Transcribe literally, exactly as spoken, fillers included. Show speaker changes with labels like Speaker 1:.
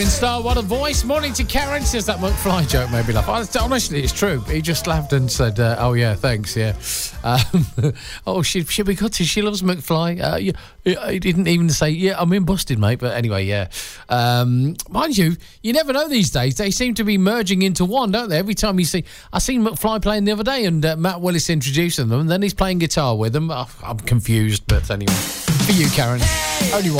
Speaker 1: Star, what a voice. Morning to Karen. Says that McFly joke made me laugh. Honestly, it's true. He just laughed and said, uh, oh, yeah, thanks, yeah. Um, oh, she, she'll be good. She loves McFly. Uh, yeah, he didn't even say, yeah, I'm in busted, mate. But anyway, yeah. Um, mind you, you never know these days. They seem to be merging into one, don't they? Every time you see... I seen McFly playing the other day and uh, Matt Willis introducing them, and then he's playing guitar with them. Oh, I'm confused, but anyway. For you, Karen. Hey. Only one.